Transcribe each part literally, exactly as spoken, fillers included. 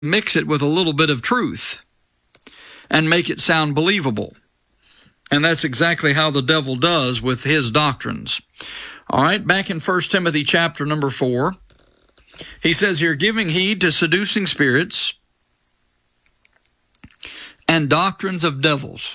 mix it with a little bit of truth and make it sound believable. And that's exactly how the devil does with his doctrines. All right, back in First Timothy chapter number four, he says here, giving heed to seducing spirits and doctrines of devils,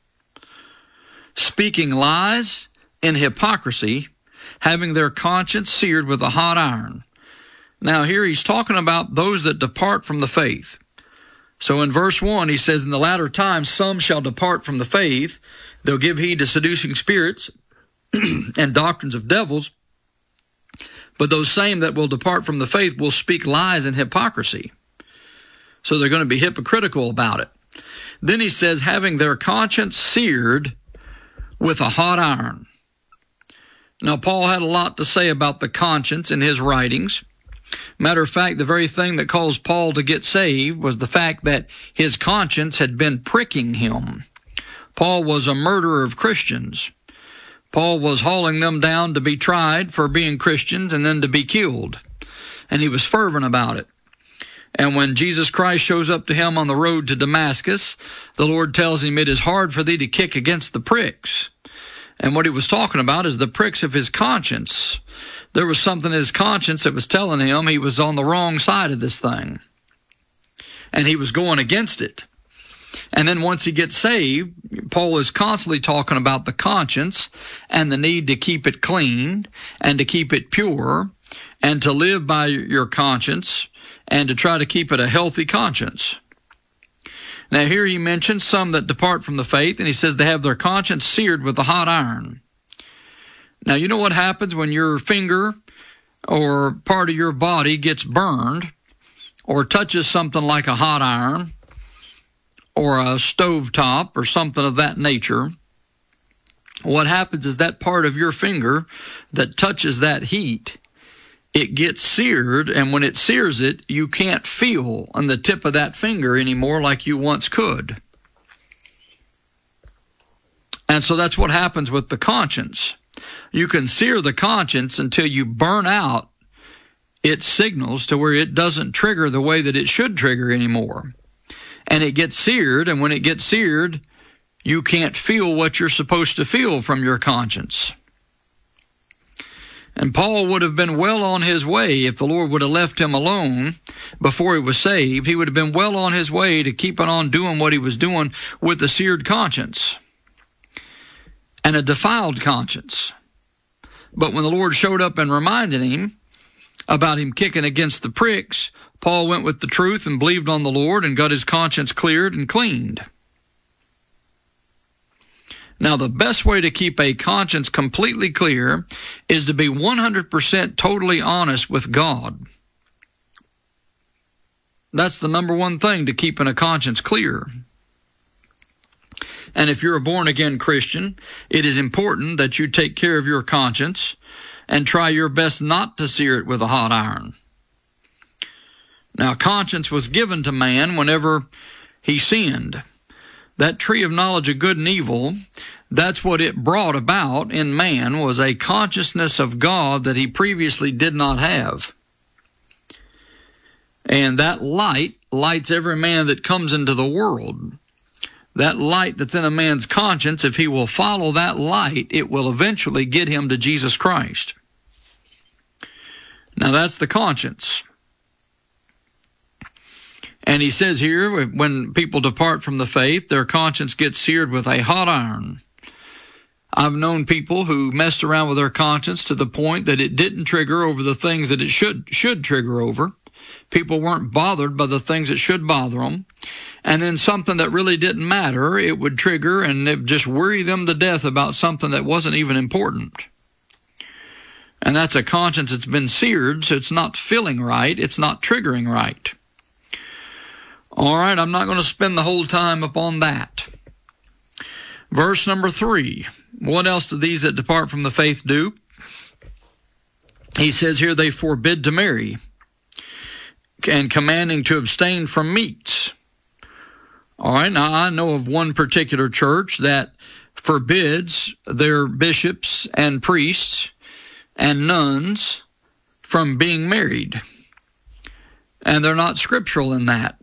speaking lies in hypocrisy, having their conscience seared with a hot iron. Now here he's talking about those that depart from the faith. So in verse one, he says, in the latter times some shall depart from the faith. They'll give heed to seducing spirits and doctrines of devils. But those same that will depart from the faith will speak lies and hypocrisy. So they're going to be hypocritical about it. Then he says, having their conscience seared with a hot iron. Now, Paul had a lot to say about the conscience in his writings. Matter of fact, the very thing that caused Paul to get saved was the fact that his conscience had been pricking him. Paul was a murderer of Christians. Paul was hauling them down to be tried for being Christians and then to be killed. And he was fervent about it. And when Jesus Christ shows up to him on the road to Damascus, the Lord tells him, it is hard for thee to kick against the pricks. And what he was talking about is the pricks of his conscience. There was something in his conscience that was telling him he was on the wrong side of this thing. And he was going against it. And then once he gets saved, Paul is constantly talking about the conscience and the need to keep it clean and to keep it pure and to live by your conscience and to try to keep it a healthy conscience. Now here he mentions some that depart from the faith, and he says they have their conscience seared with a hot iron. Now you know what happens when your finger or part of your body gets burned or touches something like a hot iron or a stove top or something of that nature. What happens is that part of your finger that touches that heat, it gets seared, and when it sears it, you can't feel on the tip of that finger anymore like you once could. And so that's what happens with the conscience. You can sear the conscience until you burn out its signals to where it doesn't trigger the way that it should trigger anymore. And it gets seared, and when it gets seared, you can't feel what you're supposed to feel from your conscience. And Paul would have been well on his way if the Lord would have left him alone before he was saved. He would have been well on his way to keeping on doing what he was doing with a seared conscience and a defiled conscience. But when the Lord showed up and reminded him about him kicking against the pricks, Paul went with the truth and believed on the Lord and got his conscience cleared and cleaned. Now, the best way to keep a conscience completely clear is to be one hundred percent totally honest with God. That's the number one thing to keeping a conscience clear. And if you're a born-again Christian, it is important that you take care of your conscience and try your best not to sear it with a hot iron. Now, conscience was given to man whenever he sinned. That tree of knowledge of good and evil, that's what it brought about in man, was a consciousness of God that he previously did not have. And that light lights every man that comes into the world. That light that's in a man's conscience, if he will follow that light, it will eventually get him to Jesus Christ. Now that's the conscience. And he says here, when people depart from the faith, their conscience gets seared with a hot iron. I've known people who messed around with their conscience to the point that it didn't trigger over the things that it should should trigger over. People weren't bothered by the things that should bother them. And then something that really didn't matter, it would trigger, and it would just worry them to death about something that wasn't even important. And that's a conscience that's been seared, so it's not feeling right, it's not triggering right. All right, I'm not going to spend the whole time upon that. Verse number three. What else do these that depart from the faith do? He says here, they forbid to marry and commanding to abstain from meats. All right, now I know of one particular church that forbids their bishops and priests and nuns from being married. and they're not scriptural in that.